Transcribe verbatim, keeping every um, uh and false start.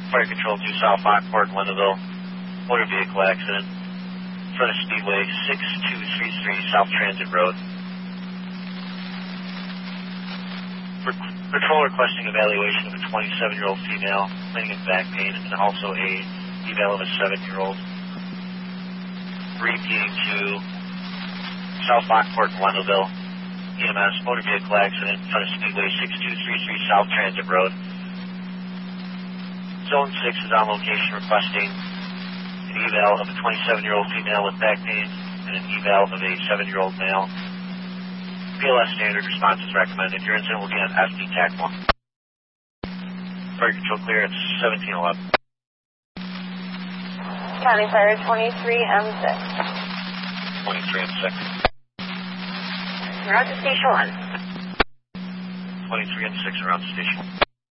Fire Control two South Lockport, Lindenville. Motor vehicle accident. In front of Speedway six two three three South Transit Road. Patrol requesting evaluation of a twenty-seven-year-old female, complaining of back pain, and also a eval of a seven-year-old. Repeating to South Lockport, Lindenville. E M S, motor vehicle accident in front of Speedway six two three three South Transit Road. Zone six is on location requesting an eval of a twenty-seven-year-old female with back pain and an eval of a seven-year-old male. P L S standard response is recommended. Your incident will be on S D T A C one. Fire Control clear at seventeen eleven. County Fire twenty-three M six. twenty-three M six. We're out to Station one. twenty-three M six around Station one.